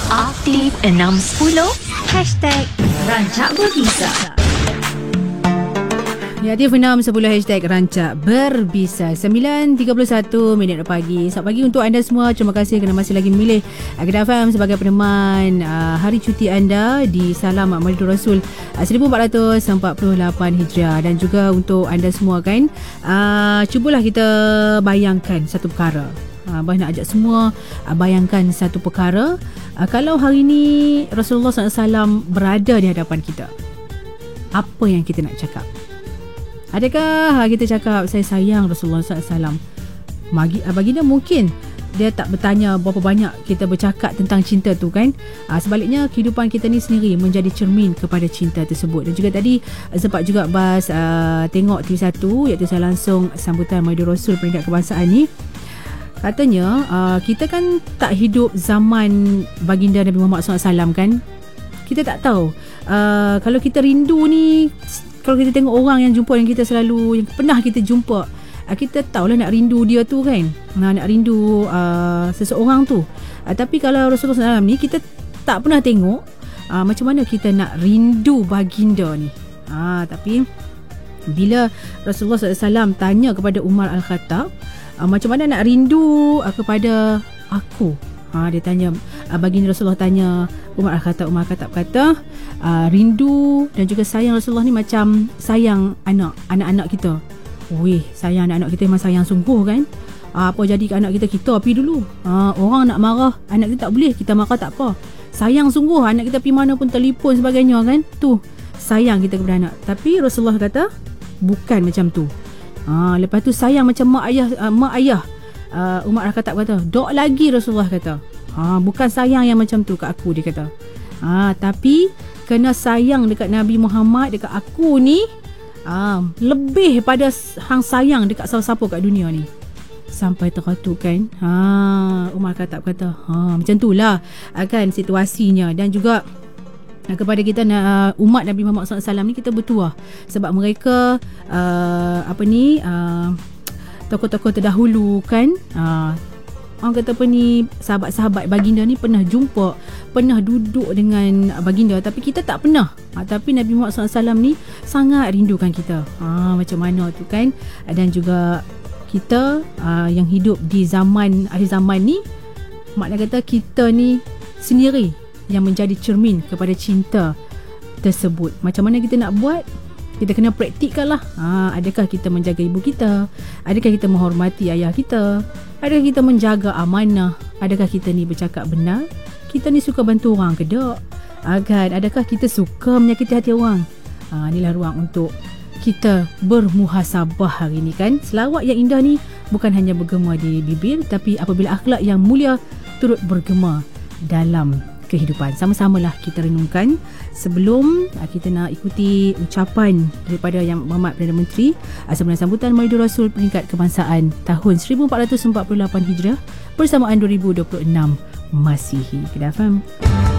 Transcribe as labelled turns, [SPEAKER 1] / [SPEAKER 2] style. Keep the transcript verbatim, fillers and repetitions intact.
[SPEAKER 1] Aktif enam sepuluh Hashtag Rancak Berbisa.
[SPEAKER 2] Ya, aktif enam sepuluh Hashtag Rancak Berbisa. Sembilan tiga puluh satu minit pagi. Selamat pagi untuk anda semua. Terima kasih kerana masih lagi memilih Kedah F M sebagai peneman uh, hari cuti anda di Salam Maulidur Rasul uh, seribu empat ratus empat puluh lapan Hijriah. Dan juga untuk anda semua kan, uh, cubalah kita bayangkan satu perkara. Uh, Abah nak ajak semua uh, bayangkan satu perkara. uh, Kalau hari ini Rasulullah sallallahu alaihi wasallam berada di hadapan kita, apa yang kita nak cakap? Adakah kita cakap saya sayang Rasulullah sallallahu alaihi wasallam? Bagi, baginda mungkin dia tak bertanya berapa banyak kita bercakap tentang cinta tu kan. Aa, sebaliknya kehidupan kita ni sendiri menjadi cermin kepada cinta tersebut. Dan juga tadi sempat juga Bas uh, tengok T V satu, iaitu saya langsung sambutan Maulidur Rasul peringkat kebangsaan ni. Katanya uh, kita kan tak hidup zaman baginda Nabi Muhammad sallallahu alaihi wasallam kan. Kita tak tahu uh, kalau kita rindu ni, kalau kita tengok orang yang jumpa yang kita selalu, yang pernah kita jumpa, uh, kita tahulah nak rindu dia tu kan, nah, nak rindu uh, seseorang tu. uh, Tapi kalau Rasulullah sallallahu alaihi wasallam ni kita tak pernah tengok, uh, macam mana kita nak rindu baginda ni. uh, Tapi bila Rasulullah sallallahu alaihi wasallam tanya kepada Umar Al-Khattab, uh, macam mana nak rindu uh, kepada aku, Ha, dia tanya, uh, baginda Rasulullah tanya Umar Al-Khattab. Umar Al-Khattab kata uh, rindu dan juga sayang Rasulullah ni macam sayang anak, anak-anak kita. Weh, sayang anak-anak kita memang sayang sungguh kan. uh, Apa jadi ke anak kita, kita api dulu. uh, Orang nak marah anak kita tak boleh, kita marah tak apa. Sayang sungguh anak kita pergi mana pun, telefon sebagainya kan. Tu sayang kita kepada anak. Tapi Rasulullah kata bukan macam tu. uh, Lepas tu sayang macam mak ayah, uh, mak ayah. Uh, Umar Al-Khattab kata, dok lagi Rasulullah kata, ha, bukan sayang yang macam tu kat aku, dia kata. Ha, tapi kena sayang dekat Nabi Muhammad, dekat aku ni, ha, lebih pada hang sayang dekat siapa-siapa kat dunia ni. Sampai terkatuk kan. Ha, Umar Al-Khattab kata, ha, macam tu lah kan situasinya. Dan juga kepada kita uh, umat Nabi Muhammad sallallahu alaihi wasallam ni, kita bertuah sebab mereka uh, apa ni uh, tokoh-tokoh terdahulu kan. uh, Orang kata apa ni, sahabat-sahabat baginda ni pernah jumpa, pernah duduk dengan baginda, tapi kita tak pernah. uh, Tapi Nabi Muhammad sallallahu alaihi wasallam ni sangat rindukan kita. uh, Macam mana tu kan. Dan juga kita uh, yang hidup di zaman akhir zaman ni, makna kata kita ni sendiri yang menjadi cermin kepada cinta tersebut. Macam mana kita nak buat? Kita kena praktikkan lah. Ha, adakah kita menjaga ibu kita? Adakah kita menghormati ayah kita? Adakah kita menjaga amanah? Adakah kita ni bercakap benar? Kita ni suka bantu orang ke tak? Ha, kan? Adakah kita suka menyakiti hati orang? Ha, inilah ruang untuk kita bermuhasabah hari ni kan. Selawat yang indah ni bukan hanya bergema di bibir, tapi apabila akhlak yang mulia turut bergema dalam kehidupan. Sama-samalah kita renungkan sebelum kita nak ikuti ucapan daripada Yang Berhormat Perdana Menteri sebelum sambutan Maulidur Rasul peringkat kebangsaan tahun seribu empat ratus empat puluh lapan Hijriah bersamaan dua ribu dua puluh enam Masihi. Kedah F M.